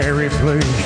Every place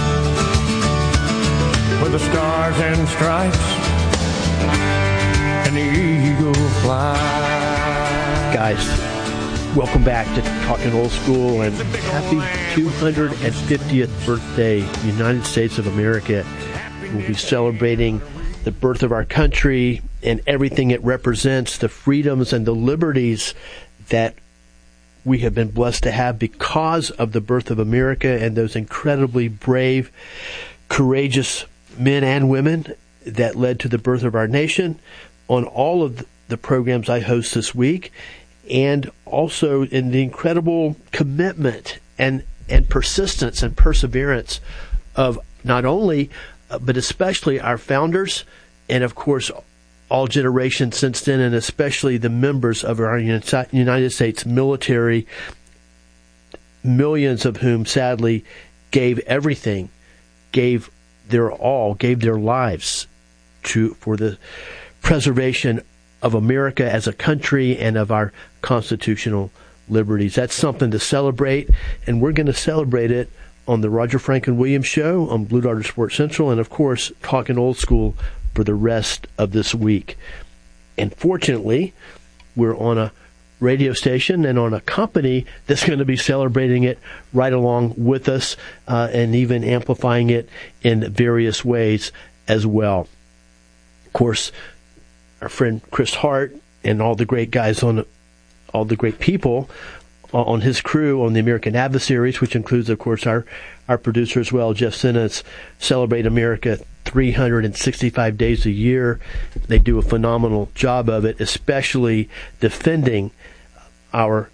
with the stars and stripes and the eagle flies. Guys, welcome back to Talking Old School, and happy 250th birthday, United States of America. We'll be celebrating the birth of our country and everything it represents, the freedoms and the liberties that we have been blessed to have because of the birth of America and those incredibly brave, courageous men and women that led to the birth of our nation on all of the programs I host this week, and also in the incredible commitment and persistence and perseverance of not only, but especially our founders, and of course all generations since then, and especially the members of our United States military, millions of whom sadly gave everything, gave their all, gave their lives for the preservation of America as a country and of our constitutional liberties. That's something to celebrate, and we're going to celebrate it on the Roger Franklin Williams Show on Blue Darter Sports Central, and of course Talking Old School for the rest of this week. And fortunately, we're on a radio station and on a company that's going to be celebrating it right along with us, and even amplifying it in various ways as well. Of course, our friend Chris Hart and all the great guys all the great people on his crew on the American Adversaries, which includes, of course, our producer as well, Jeff Sinnott, Celebrate America 365 days a year. They do a phenomenal job of it, especially defending our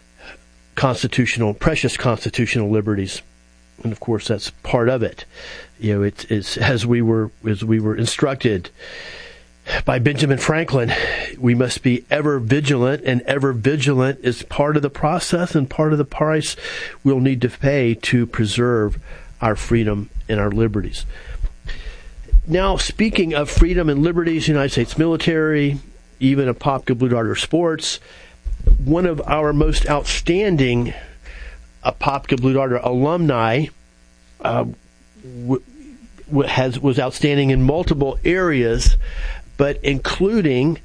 precious constitutional liberties. And of course, that's part of it. You know, it's as we were instructed by Benjamin Franklin, we must be ever vigilant, and ever vigilant is part of the process and part of the price we'll need to pay to preserve our freedom and our liberties. Now, speaking of freedom and liberties, United States military, even Apopka Blue Darter Sports, one of our most outstanding Apopka Blue Darter alumni was outstanding in multiple areas, but including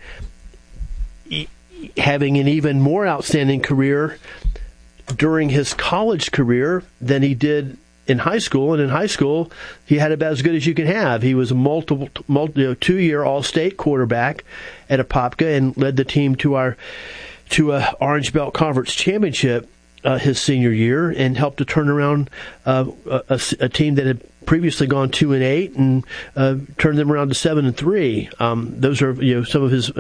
having an even more outstanding career during his college career than he did in high school. And in high school, he had about as good as you can have. He was a multiple 2-year All-State quarterback at Apopka and led the team to a Orange Belt Conference championship his senior year, and helped to turn around a team that had previously gone 2-8 and turned them around to 7-3. Those are some of his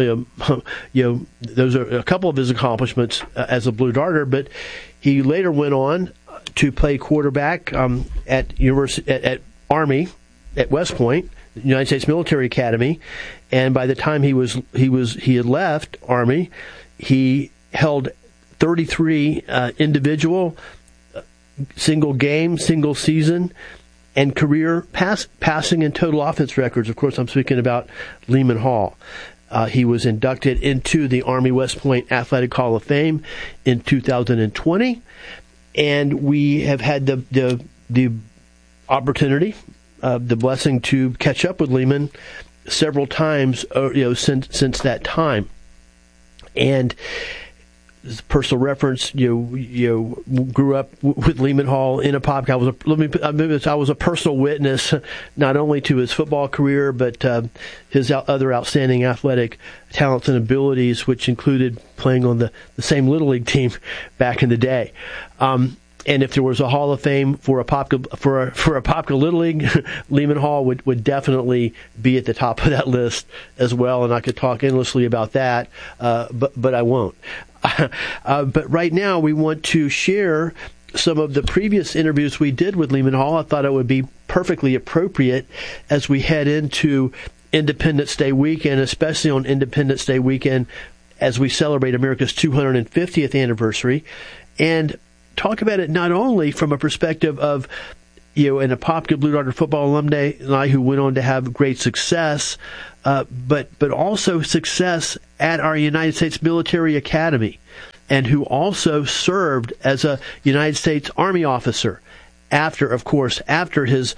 those are a couple of his accomplishments as a Blue Darter. But he later went on to play quarterback at Army at West Point, the United States Military Academy, and by the time he had left Army, he held 33 individual, single game, single season, and career passing and total offense records. Of course, I'm speaking about Lehman Hall. He was inducted into the Army West Point Athletic Hall of Fame in 2020, and we have had the opportunity, the blessing to catch up with Lehman several times, since that time. And as a personal reference, grew up with Lehman Hall in Apopka. I was a personal witness not only to his football career, but his other outstanding athletic talents and abilities, which included playing on the same Little League team back in the day. And if there was a Hall of Fame for Apopka Little League, Lehman Hall would definitely be at the top of that list as well. And I could talk endlessly about that, but I won't. But right now, we want to share some of the previous interviews we did with Lehman Hall. I thought it would be perfectly appropriate as we head into Independence Day weekend, especially on Independence Day weekend, as we celebrate America's 250th anniversary, and talk about it not only from a perspective of an Apopka Blue Darter football alumni who went on to have great success, but also success at our United States Military Academy, and who also served as a United States Army officer after his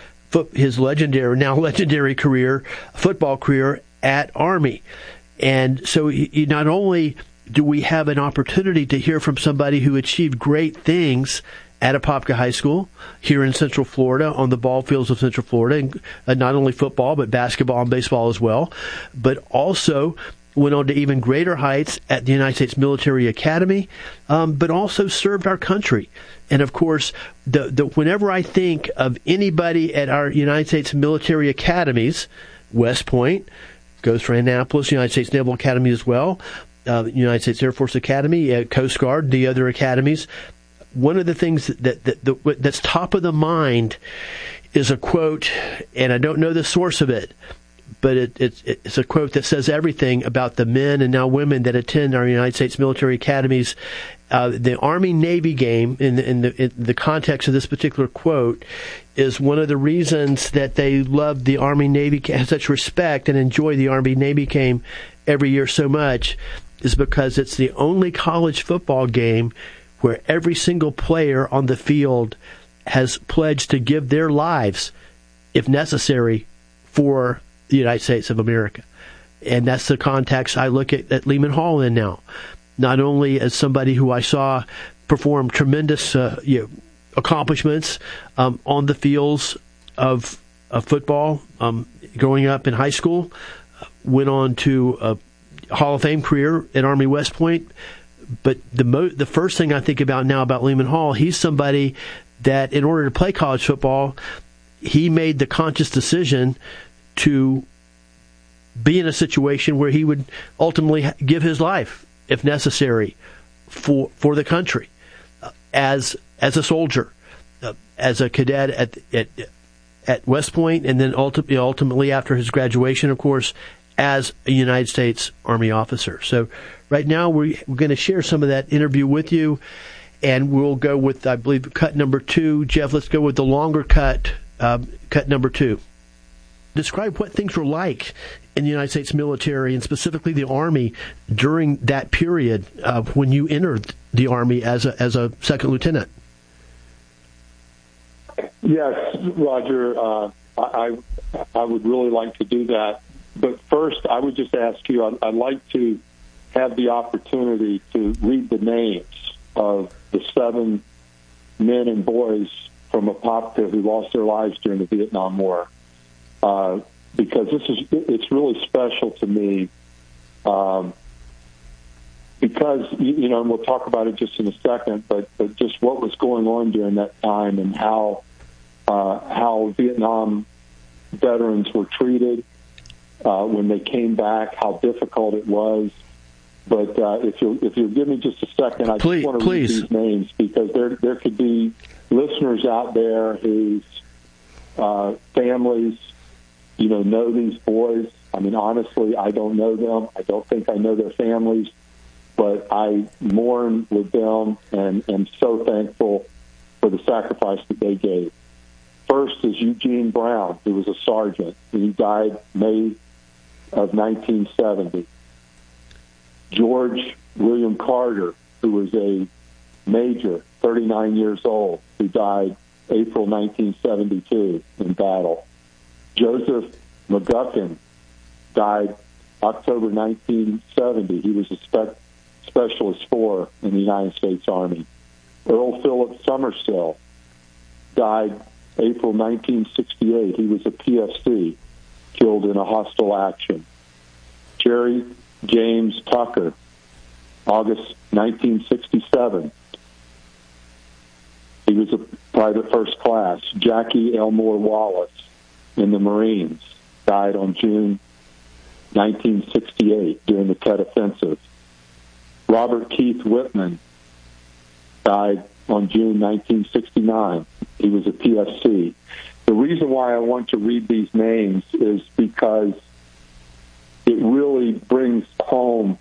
legendary football career at Army. And so not only do we have an opportunity to hear from somebody who achieved great things at Apopka High School here in Central Florida, on the ball fields of Central Florida, and not only football, but basketball and baseball as well, but also went on to even greater heights at the United States Military Academy, but also served our country. And of course, whenever I think of anybody at our United States military academies, West Point goes for Annapolis, United States Naval Academy as well, United States Air Force Academy, Coast Guard, the other academies. One of the things that's top of the mind is a quote, and I don't know the source of it, but it's a quote that says everything about the men and now women that attend our United States military academies. The Army-Navy game, in the context of this particular quote, is one of the reasons that they love the Army-Navy, have such respect and enjoy the Army-Navy game every year so much, is because it's the only college football game where every single player on the field has pledged to give their lives, if necessary, for the United States of America. And that's the context I look at Lehman Hall in now. Not only as somebody who I saw perform tremendous accomplishments on the fields of football growing up in high school, went on to a Hall of Fame career at Army West Point. But the first thing I think about now about Lehman Hall, he's somebody that in order to play college football, he made the conscious decision to be in a situation where he would ultimately give his life, if necessary, for the country, as a soldier, as a cadet at West Point, and then ultimately after his graduation, of course, as a United States Army officer. So right now we're going to share some of that interview with you, and we'll go with, I believe, cut number 2. Jeff, let's go with the longer cut number 2. Describe what things were like in the United States military, and specifically the Army, during that period when you entered the Army as a second lieutenant. Yes, Roger, I would really like to do that. But first, I would just ask you, I'd like to have the opportunity to read the names of the 7 men and boys from Apopka who lost their lives during the Vietnam War. Because it's really special to me, because, and we'll talk about it just in a second, but just what was going on during that time and how Vietnam veterans were treated when they came back, how difficult it was. But if you'll give me just a second, I just want to read these names, because there could be listeners out there whose families know these boys. I mean, honestly, I don't know them. I don't think I know their families, but I mourn with them and am so thankful for the sacrifice that they gave. First is Eugene Brown, who was a sergeant. He died May of 1970. George William Carter, who was a major, 39 years old, who died April 1972 in battle. Joseph McGuckin died October 1970. He was a Specialist 4 in the United States Army. Earl Philip Summersill died April 1968. He was a PFC, killed in a hostile action. Jerry James Tucker, August 1967. He was a private first class. Jackie Elmore Wallace in the Marines died on June 1968 during the Tet Offensive. Robert Keith Whitman died on June 1969. He was a PFC. The reason why I want to read these names is because it really brings home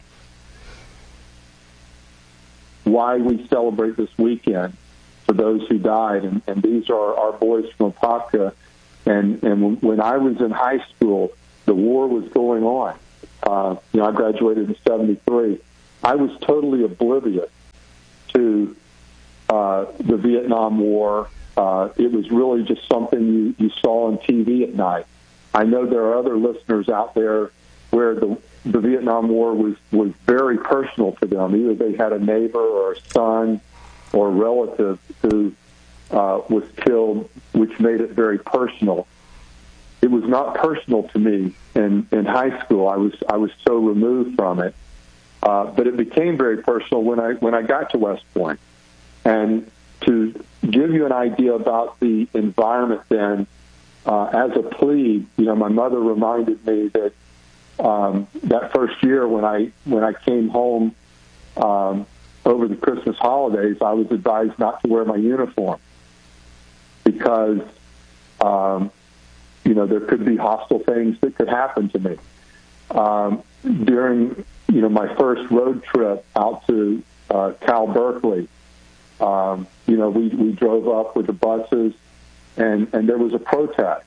why we celebrate this weekend for those who died. And these are our boys from Apopka. And when I was in high school, the war was going on. I graduated in 73. I was totally oblivious to the Vietnam War It was really just something you saw on TV at night. I know there are other listeners out there where the Vietnam War was very personal to them. Either they had a neighbor or a son or a relative who was killed, which made it very personal. It was not personal to me in high school. I was so removed from it, but it became very personal when I got to West Point. And to give you an idea about the environment then, as a plebe, my mother reminded me that that first year when I came home over the Christmas holidays, I was advised not to wear my uniform because there could be hostile things that could happen to me. During my first road trip out to Cal Berkeley, we drove up with the buses, and there was a protest,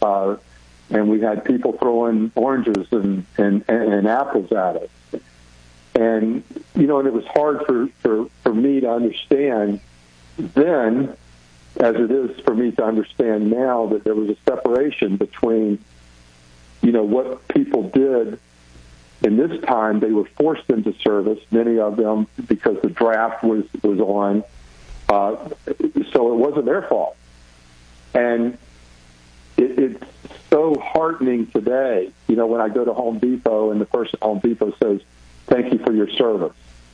and we had people throwing oranges and apples at us, and it was hard for me to understand then, as it is for me to understand now, that there was a separation between what people did. In this time, they were forced into service, many of them, because the draft was on. So it wasn't their fault. And it's so heartening today, when I go to Home Depot and the person at Home Depot says, "Thank you for your service,"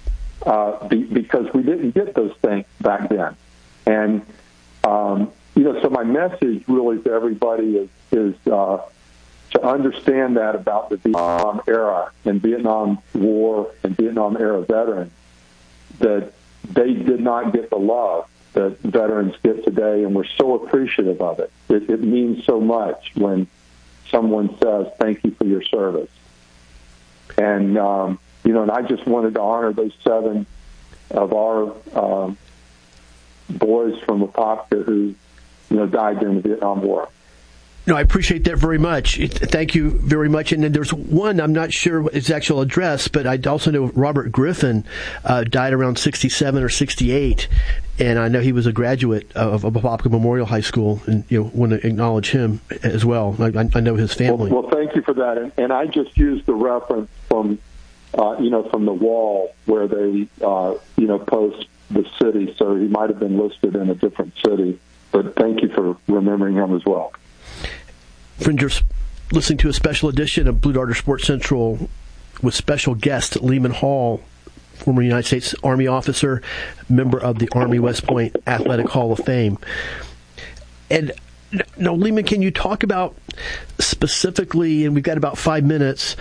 because we didn't get those things back then. And, so my message really to everybody is to understand that about the Vietnam era and Vietnam War and Vietnam era veterans, that they did not get the love that veterans get today, and we're so appreciative of it. It means so much when someone says, "Thank you for your service." And, and I just wanted to honor those 7 of our boys from Apopka who, died during the Vietnam War. No, I appreciate that very much. Thank you very much. And then there's one, I'm not sure its actual address, but I also know Robert Griffin died around 67 or 68, and I know he was a graduate of Apopka Memorial High School, and want to acknowledge him as well. I know his family. Well, thank you for that. And I just used the reference from the wall where they post the city, so he might have been listed in a different city. But thank you for remembering him as well. Friends, you're listening to a special edition of Blue Darter Sports Central with special guest Lehman Hall, former United States Army officer, member of the Army West Point Athletic Hall of Fame. And now, Lehman, can you talk about specifically, and we've got about 5 minutes,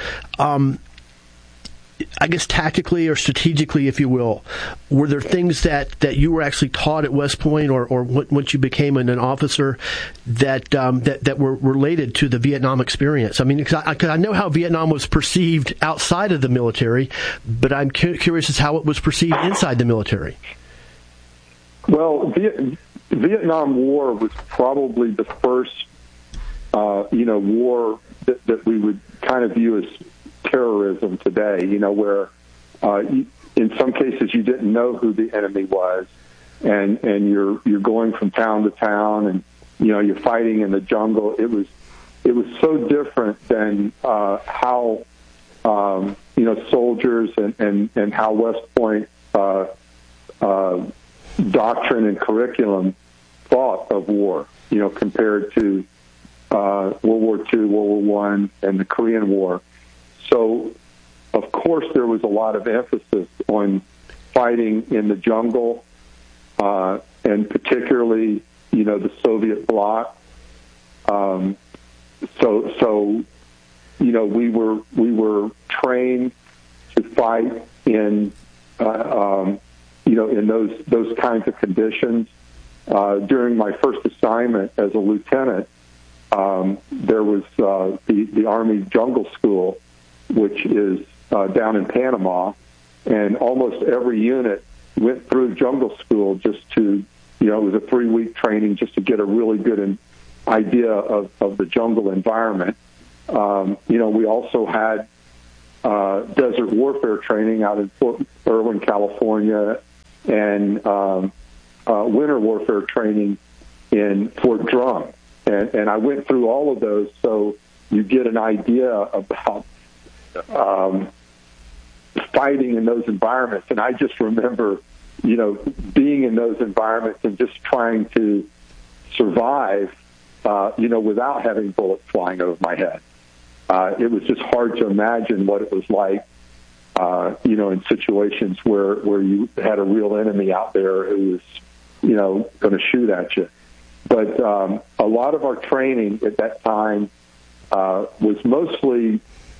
I guess tactically or strategically, if you will, were there things that you were actually taught at West Point or once you became an officer that were related to the Vietnam experience? I mean, because I know how Vietnam was perceived outside of the military, but I'm curious as how it was perceived inside the military. Well, Vietnam War was probably the first, war that we would kind of view as terrorism today, where in some cases you didn't know who the enemy was, and you're going from town to town, and you're fighting in the jungle. It was so different than how soldiers and how West Point doctrine and curriculum thought of war, compared to World War II, World War I, and the Korean War. So, of course, there was a lot of emphasis on fighting in the jungle, and particularly, the Soviet bloc. We were trained to fight in, in those kinds of conditions. During my first assignment as a lieutenant, there was the Army Jungle School, which is down in Panama, and almost every unit went through jungle school just to, it was a 3-week training just to get a really good idea of the jungle environment. We also had desert warfare training out in Fort Irwin, California, and winter warfare training in Fort Drum. And I went through all of those so you get an idea about fighting in those environments. And I just remember, being in those environments and just trying to survive, without having bullets flying over my head. It was just hard to imagine what it was like, in situations where you had a real enemy out there who was, going to shoot at you. But a lot of our training at that time was mostly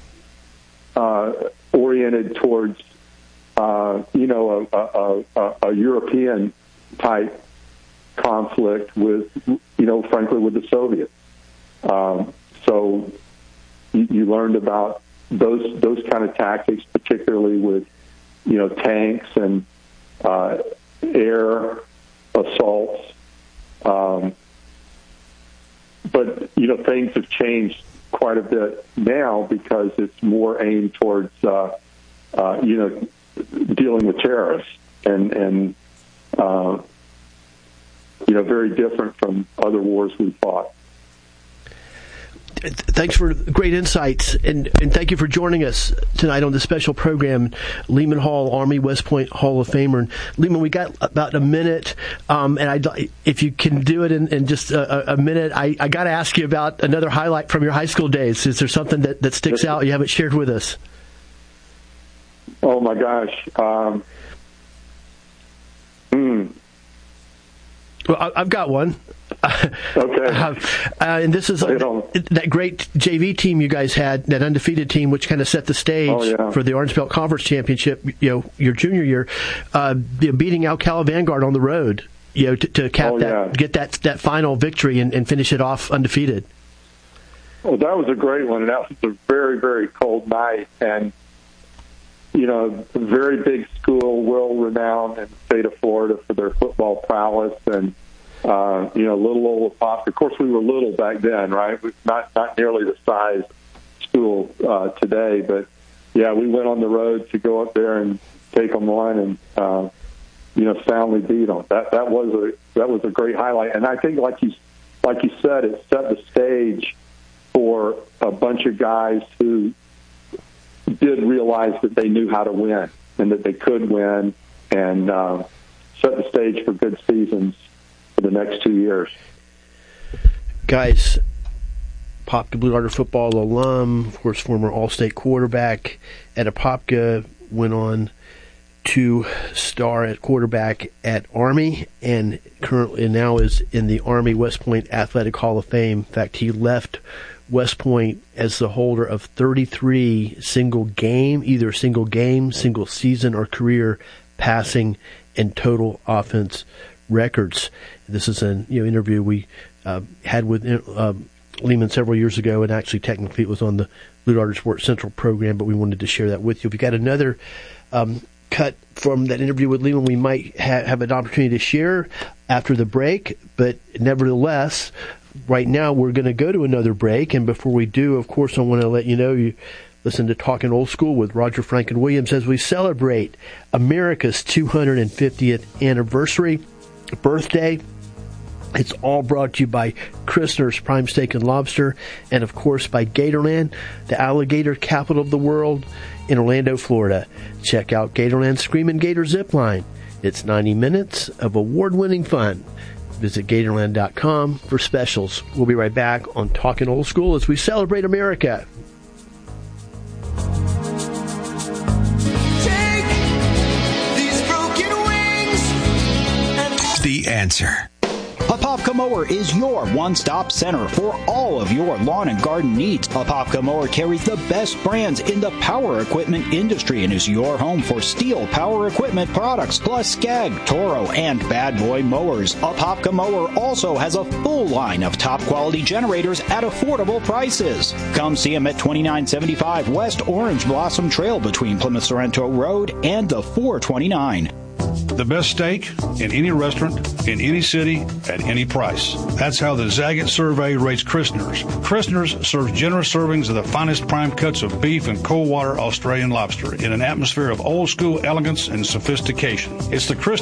oriented towards, a European type conflict with, frankly, with the Soviets. So you learned about those kind of tactics, particularly with, tanks and air assaults. But, things have changed quite a bit now because it's more aimed towards, dealing with terrorists and very different from other wars we fought. Thanks for great insights, and thank you for joining us tonight on this special program, Lehman Hall, Army West Point Hall of Famer. And Lehman, we got about a minute, and if you can do it in just a minute, I got to ask you about another highlight from your high school days. Is there something that sticks out you haven't shared with us? Oh, my gosh. Well, I've got one. Okay. And this is that great JV team you guys had, that undefeated team, which kind of set the stage for the Orange Belt Conference Championship, your junior year, beating Alcala Vanguard on the road, to cap get that final victory and finish it off undefeated. Well, that was a great one. That was a very, very cold night. And, a very big school, well-renowned in the state of Florida for their football prowess. And, little old Apopka. Of course, we were little back then, right? Not nearly the size school today. But, we went on the road to go up there and take them on and, soundly beat them. That was a great highlight. And I think, like you said, it set the stage for a bunch of guys who did realize that they knew how to win and that they could win, and set the stage for good seasons for the next 2 years. Guys, Apopka Blue Darter football alum, of course, former All-State quarterback at Apopka, went on to star at quarterback at Army, and currently now is in the Army West Point Athletic Hall of Fame. In fact, he left West Point as the holder of 33 single season, or career passing and total offense records. This is an interview we had with Lehman several years ago, and actually technically it was on the Blue Darter Sports Central program, but we wanted to share that with you. If you got another cut from that interview with Lehman, we might have an opportunity to share after the break, but nevertheless, right now we're going to go to another break, and before we do, of course, I want to let you know you listen to Talking Old School with Roger Franklin Williams as we celebrate America's 250th anniversary birthday. It's all brought to you by Christner's Prime Steak and Lobster, and of course by Gatorland, the alligator capital of the world in Orlando, Florida. Check out Gatorland's Screamin' Gator Zipline. It's 90 minutes of award-winning fun. Visit Gatorland.com for specials. We'll be right back on Talking Old School as we celebrate America. Take these broken wings and The Answer. Apopka Mower is your one-stop center for all of your lawn and garden needs. Apopka Mower carries the best brands in the power equipment industry and is your home for Steel power equipment products, plus Skag, Toro, and Bad Boy mowers. Apopka Mower also has a full line of top-quality generators at affordable prices. Come see them at 2975 West Orange Blossom Trail between Plymouth Sorrento Road and the 429. The best steak in any restaurant, in any city, at any price. That's how the Zagat survey rates Christner's. Christner's serves generous servings of the finest prime cuts of beef and cold water Australian lobster in an atmosphere of old school elegance and sophistication. It's the Christner's